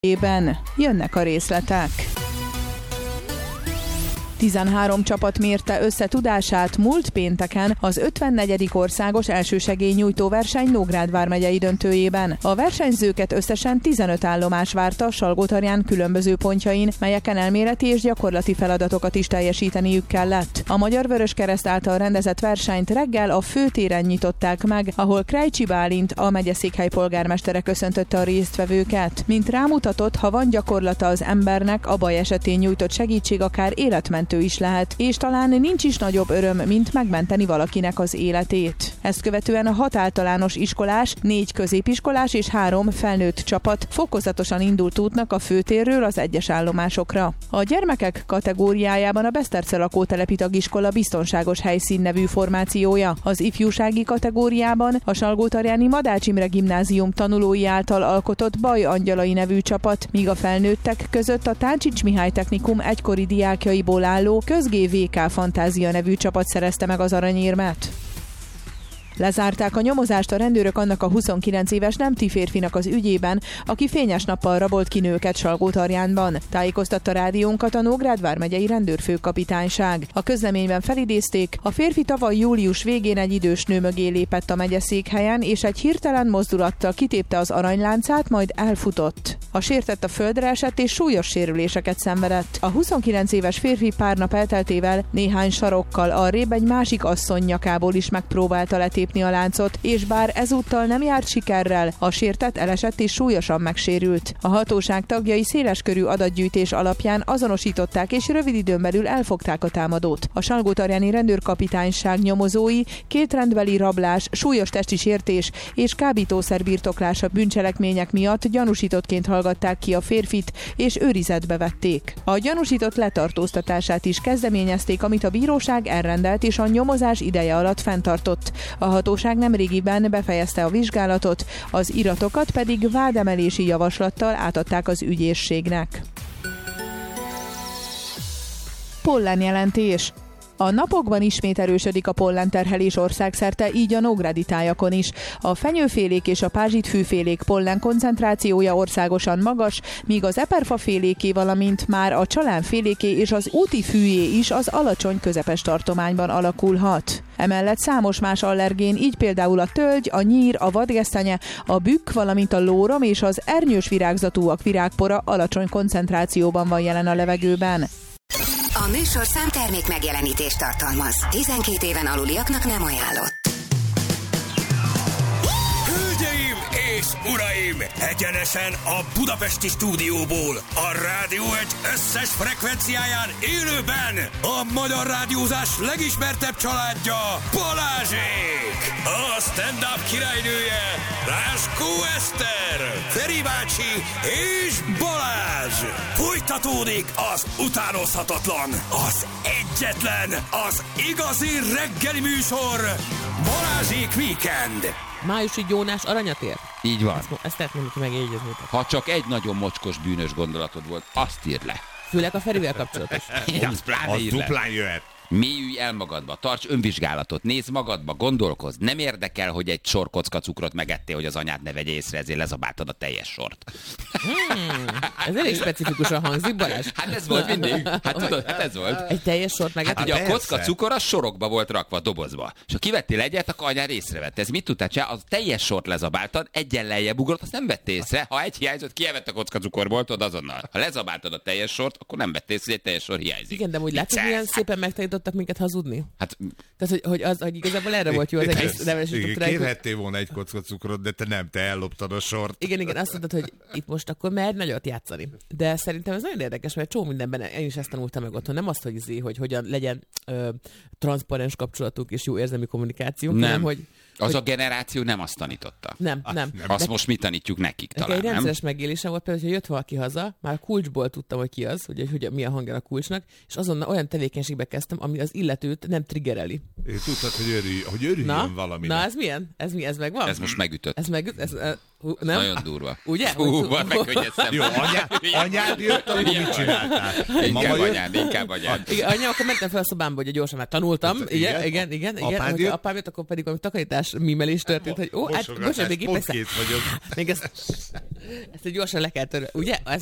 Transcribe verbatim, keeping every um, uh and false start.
Ében jönnek a részletek. tizenhárom csapat mérte össze tudását múlt pénteken az ötvennegyedik országos elsősegélynyújtó verseny Nógrád vármegyei döntőjében. A versenyzőket összesen tizenöt állomás várta Salgótarján különböző pontjain, melyeken elméleti és gyakorlati feladatokat is teljesíteniük kellett. A Magyar Vöröskereszt által rendezett versenyt reggel a főtéren nyitották meg, ahol Krejcsi Bálint, a megyeszékhely polgármestere köszöntötte a résztvevőket. Mint rámutatott, ha van gyakorlata az embernek, a baj esetén nyújtott segítség akár életmentő is lehet, és talán nincs is nagyobb öröm, mint megmenteni valakinek az életét. Ezt követően a hat általános iskolás, négy középiskolás és három felnőtt csapat fokozatosan indult útnak a főtérről az egyes állomásokra. A gyermekek kategóriájában a Beszterce lakótelepi tagiskola biztonságos helyszín nevű formációja, az ifjúsági kategóriában a Salgótarjáni Madács Imre gimnázium tanulói által alkotott Baj Angyalai nevű csapat, míg a felnőttek között a Táncsics Mihály Technikum egykori diákjaiból álló Közgé vé ká Fantázia nevű csapat szerezte meg az aranyérmet. Lezárták a nyomozást a rendőrök annak a huszonkilenc éves nemti férfinak az ügyében, aki fényes nappal rabolt ki nőket Salgótarjánban. Tájékoztatta rádiónkat a Nógrád vármegyei rendőrfőkapitányság. A közleményben felidézték, a férfi tavaly július végén egy idős nő mögé lépett a megyeszékhelyen, és egy hirtelen mozdulattal kitépte az aranyláncát, majd elfutott. A sértett a földre esett és súlyos sérüléseket szenvedett. A huszonkilenc éves férfi pár nap elteltével néhány sarokkal arrébb egy másik asszony nyakából is megpróbálta letépni a láncot, és bár ezúttal nem járt sikerrel, a sértett elesett és súlyosan megsérült. A hatóság tagjai széleskörű adatgyűjtés alapján azonosították és rövid időn belül elfogták a támadót. A Salgótarjáni rendőrkapitányság nyomozói két rendbeli rablás, súlyos testi sértés és kábítószer birtoklása bűncselekmények miatt gyanúsítottként hallgatták ki a férfit, és őrizetbe vették. A gyanúsított letartóztatását is kezdeményezték, amit a bíróság elrendelt és a nyomozás ideje alatt fenntartott. A hatóság nemrégiben befejezte a vizsgálatot, az iratokat pedig vádemelési javaslattal átadták az ügyészségnek. Pollenjelentés. A napokban ismét erősödik a pollenterhelés országszerte, így a nógrádi tájakon is. A fenyőfélék és a pázsitfűfélék pollen koncentrációja országosan magas, míg az eperfaféléké, valamint már a csalánféléké és az úti fűjé is az alacsony közepes tartományban alakulhat. Emellett számos más allergén, így például a tölgy, a nyír, a vadgesztenye, a bükk, valamint a lórom és az ernyős virágzatúak virágpora alacsony koncentrációban van jelen a levegőben. A műsorszám termék megjelenítést tartalmaz. tizenkét éven aluliaknak nem ajánlott. Hölgyeim és uraim! Egyenesen a budapesti stúdióból, a Rádió egy összes frekvenciáján élőben a magyar rádiózás legismertebb családja, Balázsék! A stand-up királynője, Láskó Eszter, Feri bácsi és Balázs! Folytatódik az utánozhatatlan, az egyetlen, az igazi reggeli műsor, Balázsék Weekend! Májusi gyónás aranyat ér? Így van. Ezt, ezt szeretném, hogy megjegyeznétek. Ha csak egy nagyon mocskos bűnös gondolatod volt, azt írd le. Főleg a Ferivel kapcsolatos. Azt pláne Az írd le. duplán jöhet. Mélyülj el magadba, tarts önvizsgálatot, nézz magadba, gondolkozz. Nem érdekel, hogy egy sor kocka cukrot megettél, hogy az anyád ne vegye észre, ezért lezabáltad a teljes sort. Hmm, ez elég specifikusan hangzik, Balázs. Hát ez volt mindig. Hát tudod, hát ez volt. Egy teljes sort Hát megettél? ugye a persze. kocka cukor az sorokba volt rakva, dobozba. És ha kivettél egyet, akkor anyád észrevette. Ez mit tudtál csinálni? Az teljes sort lezabáltad, egyen lejjebb ugrott, azt nem vettél észre. Ha egy hiányzott, kievett a kocka cukorból, tudod azonnal. Ha lezabáltad a teljes sort, akkor nem vettél észre, hogy egy teljes sor hiányzik. Igen, de úgy látod, Vicces. milyen szépen megtanítottak minket hazudni? Hát Tehát, hogy, hogy, az, hogy igazából erre volt jó az egész nevelésítő Igen, trend. kérhettél volna egy kocka cukrot, de te nem, te elloptad a sort. Igen, igen, azt mondtad, hogy itt most akkor merj nagyot játszani. De szerintem ez nagyon érdekes, mert csomó mindenben én is ezt tanultam meg otthon. Nem azt, hogy, zé, hogy hogyan legyen ö, transzparens kapcsolatunk és jó érzelmi kommunikációnk, nem. hanem hogy... Az hogy... a generáció nem azt tanította. Nem, nem. nem. Azt de... most mi tanítjuk nekik Nekem talán, egy nem? rendszeres megélésem volt például, hogy jött valaki haza, már kulcsból tudtam, hogy ki az, hogy, hogy milyen hangja a kulcsnak, és azonnal olyan tevékenységbe kezdtem, ami az illetőt nem triggereli. Én tudtad, hogy, örülj, hogy örüljön Na, valaminek. na ez milyen? Ez mi? Ez megvan? Ez most megütött. Ez megüt? Ez, ez, hú, nem? Nagyon durva. Ugye? Hú, Hogy- van megkönnyeztem. Jó, anyád, anyád jött, akkor mit csináltál? Inkább Mama jött? anyád, inkább anyád. Igen, anya, akkor mentem fel a szobámba, hogy gyorsan már tanultam. Hát, igen, igen. igen, igen. igen. Apád Hogy jött? apám jött, akkor pedig valami takarítás vicces mímelés történt, hogy ó, hát bocsánat, még épp pont kész vagyok. még ezt, ezt egy gyorsan le kell törni. Ugye? Ez